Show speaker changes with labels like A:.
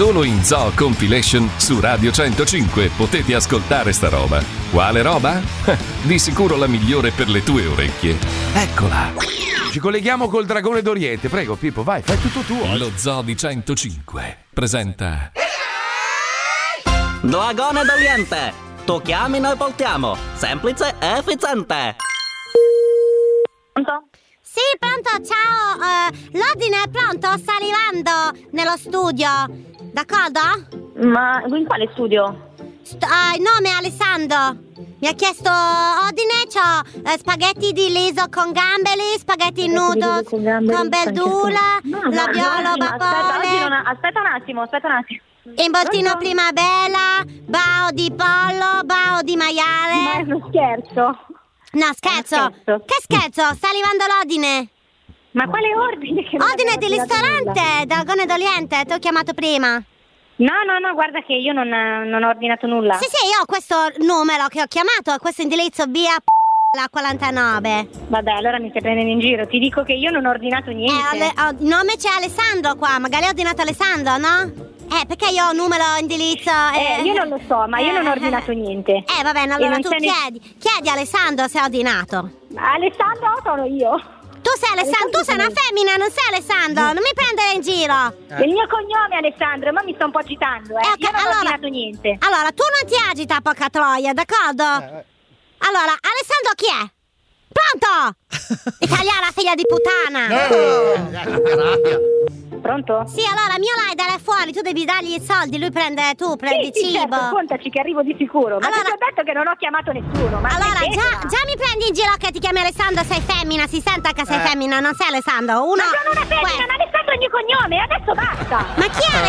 A: Solo in Zoo Compilation su Radio 105 potete ascoltare sta roba. Quale roba? Di sicuro la migliore per le tue orecchie. Eccola.
B: Ci colleghiamo col Dragone d'Oriente. Prego Pippo, vai, fai tutto tu.
A: Lo Zoo di 105 presenta
C: Dragone d'Oriente. Tu chiami, noi portiamo. Semplice e efficiente.
D: Pronto?
E: Sì, pronto, ciao. L'ordine è pronto? Sta arrivando nello studio. D'accordo?
D: Ma in quale studio?
E: Il nome è Alessandro. Mi ha chiesto ordine. C'ho spaghetti di riso con gamberi, spaghetti noodles con verdura, labiolo, vapore.
D: Aspetta un attimo.
E: Involtino primavera, bao di pollo, bao di maiale.
D: Ma è uno scherzo.
E: No, scherzo. Che scherzo? Sta arrivando l'ordine.
D: Ma quale ordine?
E: Ordine del ristorante Dragone d'Oriente. Ti ho chiamato prima.
D: No, guarda che io non ho ordinato nulla.
E: Sì, io ho questo numero che ho chiamato, questo indirizzo via la 49.
D: Vabbè, allora mi stai prendendo in giro. Ti dico che io non ho ordinato niente.
E: Il nome c'è Alessandro qua. Magari ho ordinato Alessandro, no? Perché io ho numero, indirizzo.
D: Io non lo so, ma io non ho ordinato niente.
E: Va bene, allora tu chiedi a Alessandro se ha ordinato.
D: Alessandro sono io.
E: Tu sei Alessandro, tu sei una femmina, non sei Alessandro. Non mi prendere in giro.
D: Il mio cognome è Alessandro, ma mi sto un po' agitando, io non ho ordinato niente.
E: Allora, tu non ti agita, poca troia, d'accordo? Allora, Alessandro chi è? Pronto? Italiana figlia di puttana.
D: Pronto?
E: Sì, allora mio rider è fuori, tu devi dargli i soldi, lui prendi
D: sì,
E: cibo.
D: Certo, contaci che arrivo di sicuro. Ma
E: allora,
D: ti ho detto che non ho chiamato nessuno. Ma
E: allora, già mi prendi in giro che ti chiami Alessandro, sei femmina, si senta che sei femmina, non sei Alessandro.
D: Ma sono una femmina, ma Alessandro è il mio cognome, adesso basta.
E: Ma chi è